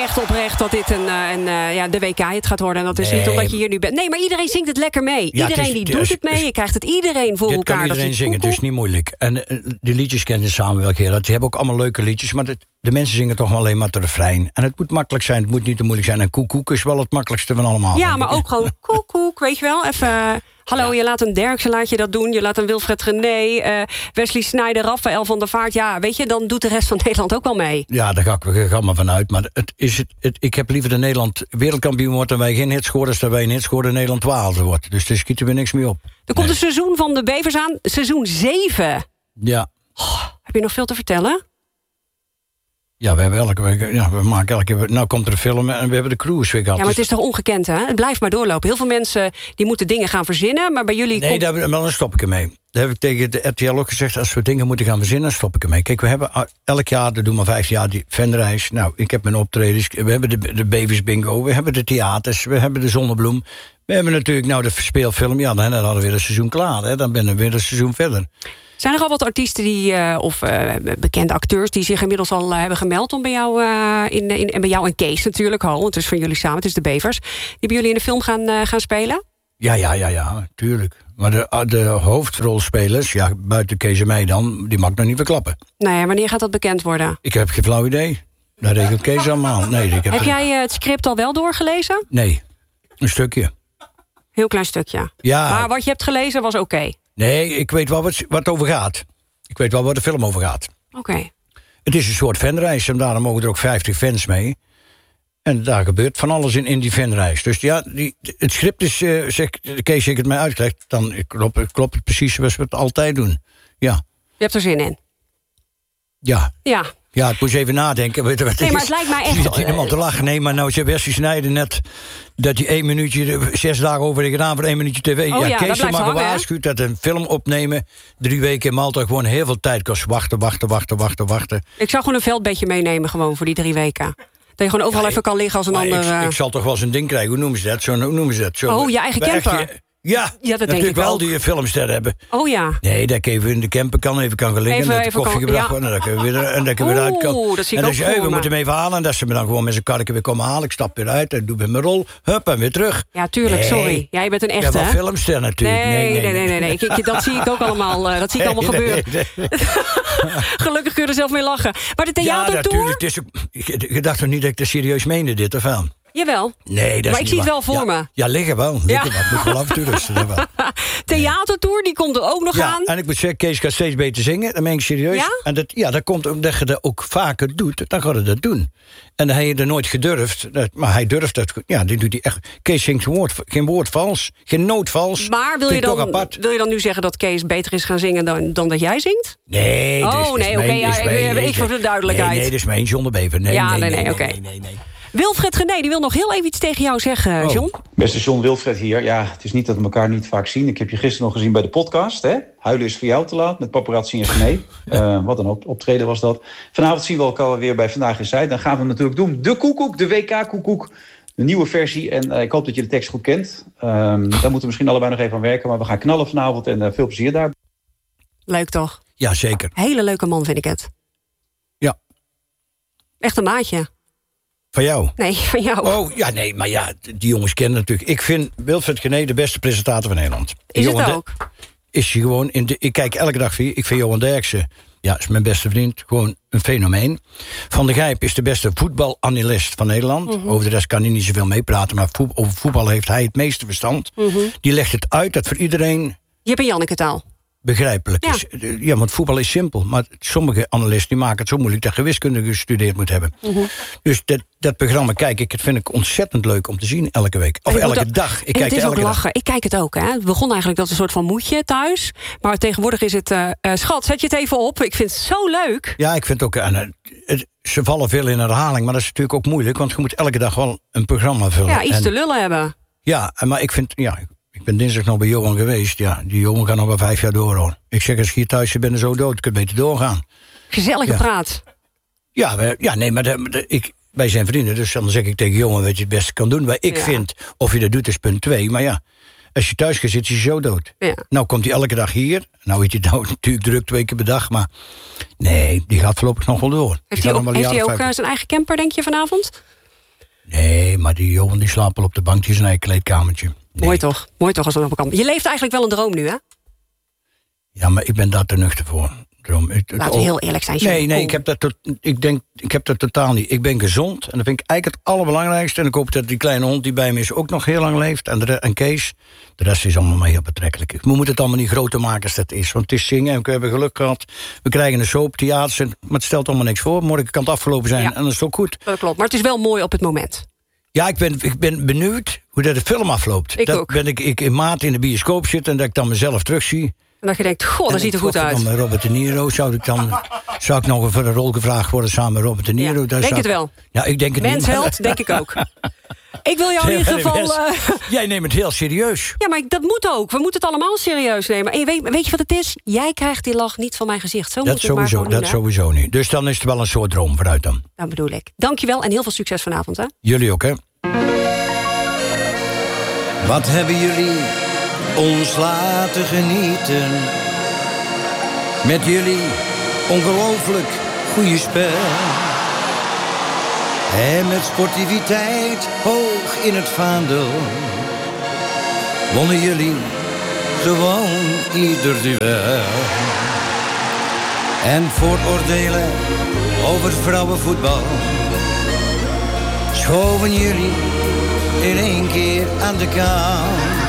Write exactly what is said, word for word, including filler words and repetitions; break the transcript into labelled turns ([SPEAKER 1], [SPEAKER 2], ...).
[SPEAKER 1] echt oprecht dat dit een, een, uh, ja, de W K-hit gaat worden. En dat is nee. niet omdat je hier nu bent. Nee, maar iedereen zingt het lekker mee. Ja, iedereen is, die doet het mee. Je krijgt het iedereen voor
[SPEAKER 2] dit
[SPEAKER 1] elkaar.
[SPEAKER 2] Kan iedereen
[SPEAKER 1] dat
[SPEAKER 2] zingen, het is niet moeilijk. En uh, de liedjes kennen ze samen wel keer. Die hebben ook allemaal leuke liedjes. Maar het, de mensen zingen toch alleen maar het refrein. En het moet makkelijk zijn, het moet niet te moeilijk zijn. En koekoek is wel het makkelijkste van allemaal.
[SPEAKER 1] Ja, maar ook gewoon koekoek, weet je wel. Even... Uh, Hallo, ja. Je laat een Derksen laat je dat doen. Je laat een Wilfred Genee, uh, Wesley Sneijder, Raphaël van der Vaart. Ja, weet je, dan doet de rest van Nederland ook wel mee. Ja, daar ga ik, ga ik maar vanuit. Maar het is het, het, ik heb liever dat Nederland wereldkampioen wordt... en wij geen hits scoren, dan wij een hit scoren... Nederland twaalfde wordt. Dus daar schieten we niks mee op. Er komt nee. een seizoen van de Bevers aan. Seizoen zeven. Ja. Oh, heb je nog veel te vertellen? Ja, we hebben elke week, ja, we maken elke week. Nou komt er een film en we hebben de cruise weer gehad. Ja, maar het is toch ongekend, hè? Het blijft maar doorlopen. Heel veel mensen die moeten dingen gaan verzinnen, maar bij jullie... Nee, komt... daar, maar dan stop ik ermee. Daar heb ik tegen de R T L ook gezegd, als we dingen moeten gaan verzinnen, dan stop ik ermee. Kijk, we hebben elk jaar, dat doen we vijf jaar, die fanreis. Nou, ik heb mijn optredens, we hebben de, de Bevers Bingo, we hebben de theaters, we hebben de Zonnebloem. We hebben natuurlijk nou de speelfilm, ja, dan hadden we weer een seizoen klaar, hè? Dan ben we weer een seizoen verder. Zijn er al wat artiesten die, uh, of uh, bekende acteurs... die zich inmiddels al uh, hebben gemeld om bij jou... Uh, in, in, en bij jou en Kees natuurlijk al, want het is van jullie samen, het is de Bevers... die bij jullie in de film gaan, uh, gaan spelen? Ja, ja, ja, ja, tuurlijk. Maar de, de hoofdrolspelers, ja, buiten Kees en mij dan... die mag ik nog niet verklappen. Nee, wanneer gaat dat bekend worden? Ik heb geen flauw idee. Dat regelt Kees allemaal. Nee, ik heb heb er... jij uh, het script al wel doorgelezen? Nee, een stukje. Heel klein stukje? Ja. Maar wat je hebt gelezen was oké? Okay. Nee, ik weet wel wat, wat het over gaat. Ik weet wel waar de film over gaat. Oké. Okay. Het is een soort fanreis en daarom mogen er ook vijftig fans mee. En daar gebeurt van alles in, in die fanreis. Dus ja, die, het script is, uh, zeg, Kees, ik het mij uitlegt... dan klopt klop het precies zoals we het altijd doen. Ja. Je hebt er zin in? Ja. Ja. Ja, ik moest even nadenken. Weet je wat het nee, maar het is? Lijkt mij echt... Ik zit helemaal te lachen. Nee, maar nou, Wesley Sneijder net... dat hij één minuutje, zes dagen over heeft gedaan voor één minuutje tv. Oh, ja, ja, Kees mag gewaarschuwd dat een film opnemen... drie weken in Malta gewoon heel veel tijd kost. Wachten, wachten, wachten, wachten, wachten. Ik zou gewoon een veldbedje meenemen gewoon voor die drie weken. Dat je gewoon overal ja, even kan liggen als een ander... Ik, uh... ik zal toch wel eens een ding krijgen. Hoe noemen ze dat? Zo, hoe noemen ze dat? Zo, oh, je eigen camper? Echt, ja, ja, dat denk ik wel. Die filmster hebben. Oh ja. Nee, dat ik even in de camper kan, even kan gaan liggen. Even, en dat de koffie kan, gebracht ja. wordt. En dat ik weer, en dat ik weer uit kan. Oeh, dat zie ik en ook voor, we maar... moeten hem even halen. En dat ze me dan gewoon met zijn karretje weer komen halen. Ik stap weer uit en doe weer mijn rol. Hup, en weer terug. Ja, tuurlijk, nee. Sorry. Jij bent een echte, hè? Ja, filmster natuurlijk. Nee, nee, nee. nee, nee, nee, nee. Ik, ik, dat zie ik ook allemaal, uh, dat zie ik allemaal nee, gebeuren. Nee, nee. Gelukkig kun je er zelf mee lachen. Maar de theatertour... Ja, natuurlijk. Je dacht toch niet dat ik het serieus meende, dit of aan? Jawel. Nee, dat maar ik zie het wel voor ja. me. Ja, liggen wel. Liggen ja. wel. Moet wel af en toe rusten. Theatertour, die komt er ook nog ja, aan. En ik moet zeggen, Kees gaat steeds beter zingen. Dat meen ik serieus. Ja? En dat, ja, dat komt omdat je dat ook vaker doet. Dan gaat hij dat doen. En dan heb je er nooit gedurfd. Maar hij durft dat. Ja, dit doet hij echt. Kees zingt geen woord, geen woord vals. Geen noot vals. Maar wil je, dan, wil je dan nu zeggen dat Kees beter is gaan zingen dan, dan dat jij zingt? Nee. Oh, dus, nee, oké. Okay, ja, ik voor de duidelijkheid. Nee, nee, dit is mijn John de Bever. Nee, ja, nee, nee, nee, oké. Nee, nee, nee. Wilfred Genee, die wil nog heel even iets tegen jou zeggen, oh. John. Beste John, Wilfred hier. Ja, het is niet dat we elkaar niet vaak zien. Ik heb je gisteren nog gezien bij de podcast. Hè? Huilen is voor jou te laat, met Paparazzi en Genee. uh, wat een op- optreden was dat. Vanavond zien we elkaar weer bij Vandaag in Zuid. Dan gaan we natuurlijk doen de koekoek, de W K-koekoek. De nieuwe versie. En uh, ik hoop dat je de tekst goed kent. Um, daar moeten we misschien allebei nog even aan werken. Maar we gaan knallen vanavond en uh, veel plezier daar. Leuk toch? Ja, zeker. Hele leuke man vind ik het. Ja. Echt een maatje. Van jou? Nee, van jou. Oh, ja, nee, maar ja, die jongens kennen natuurlijk. Ik vind Wilfred Genee de beste presentator van Nederland. Is Johan het ook? De, is hij gewoon in de... Ik kijk elke dag voor je. Ik vind Johan Derksen, ja, is mijn beste vriend, gewoon een fenomeen. Van der Gijp is de beste voetbalanalist van Nederland. Mm-hmm. Over de rest kan hij niet zoveel meepraten, maar voet, over voetbal heeft hij het meeste verstand. Mm-hmm. Die legt het uit dat voor iedereen... Jip en Janneke taal. Begrijpelijk ja. is. Ja, want voetbal is simpel. Maar sommige analisten die maken het zo moeilijk dat je wiskunde gestudeerd moet hebben. Mm-hmm. Dus dat, dat programma kijk ik, het vind ik ontzettend leuk om te zien elke week. Of elke dat, dag. Ik kijk het is elke ook lachen. Dag. Ik kijk het ook. Hè. Het begon eigenlijk dat een soort van moedje thuis. Maar tegenwoordig is het... Uh, uh, schat, zet je het even op. Ik vind het zo leuk. Ja, ik vind het ook... Uh, het, ze vallen veel in herhaling, maar dat is natuurlijk ook moeilijk. Want je moet elke dag wel een programma vullen. Ja, iets en, te lullen hebben. Ja, maar ik vind... Ja, ik ben dinsdag nog bij Johan geweest. Ja, die jongen gaat nog wel vijf jaar door, hoor. Ik zeg, als je hier thuis bent, ben je zo dood. Je kunt beter doorgaan. Gezellige ja. praat. Ja, we, ja, nee, maar de, de, ik, wij zijn vrienden. Dus dan zeg ik tegen Johan, wat je het beste kan doen. Wat ik ja. vind, of je dat doet, is punt twee. Maar ja, als je thuis gaat zitten, is je zo dood. Ja. Nou komt hij elke dag hier. Nou weet je nou natuurlijk druk twee keer per dag. Maar nee, die gaat voorlopig nog wel door. Heeft hij ook, heeft hij ook uh, zijn eigen camper, denk je, vanavond?
[SPEAKER 2] Nee, maar die Johan die slaapt al op de bank. Die is een eigen kleedkamertje. Nee.
[SPEAKER 1] Mooi toch? Mooi toch als we op elkaar. Je leeft eigenlijk wel een droom nu, hè?
[SPEAKER 2] Ja, maar ik ben daar te nuchter voor. Droom. Het,
[SPEAKER 1] Laten we heel eerlijk zijn.
[SPEAKER 2] Nee, nee, ik heb, dat tot, ik, denk, ik heb dat totaal niet. Ik ben gezond en dat vind ik eigenlijk het allerbelangrijkste. En ik hoop dat die kleine hond die bij me is ook nog heel lang leeft. En, de, en Kees, de rest is allemaal maar heel betrekkelijk. We moeten het allemaal niet groter maken als dat is. Want het is zingen en we hebben geluk gehad. We krijgen een soap, theater, maar het stelt allemaal niks voor. Morgen kan het afgelopen zijn ja. en dat is ook goed.
[SPEAKER 1] Dat klopt, maar het is wel mooi op het moment.
[SPEAKER 2] Ja, ik ben, ik ben benieuwd hoe dat de film afloopt.
[SPEAKER 1] Ik
[SPEAKER 2] dat
[SPEAKER 1] ook.
[SPEAKER 2] Ben ik, ik in maart in de bioscoop zit en dat ik dan mezelf terugzie.
[SPEAKER 1] En dat je denkt, goh, dat ziet er goed uit.
[SPEAKER 2] Met Robert De Niro zou ik dan zou ik nog voor een rol gevraagd worden samen met Robert De Niro.
[SPEAKER 1] Ja, denk
[SPEAKER 2] zou...
[SPEAKER 1] het wel.
[SPEAKER 2] Ja, ik denk het niet.
[SPEAKER 1] Mensheld, denk ik ook. Ik wil jou in ieder geval... Uh...
[SPEAKER 2] Jij neemt het heel serieus.
[SPEAKER 1] Ja, maar dat moet ook. We moeten het allemaal serieus nemen. En je weet, weet je wat het is? Jij krijgt die lach niet van mijn gezicht. Zo
[SPEAKER 2] dat
[SPEAKER 1] moet het maar
[SPEAKER 2] sowieso,
[SPEAKER 1] doen,
[SPEAKER 2] dat sowieso niet. Dus dan is het wel een soort droom vooruit dan.
[SPEAKER 1] Dat bedoel ik. Dankjewel en heel veel succes vanavond, hè?
[SPEAKER 2] Jullie ook, hè?
[SPEAKER 3] Wat hebben jullie ons laten genieten? Met jullie ongelooflijk goede spel. En met sportiviteit hoog in het vaandel wonnen jullie gewoon ieder duel. En vooroordelen over vrouwenvoetbal schoven jullie in één keer aan de kant.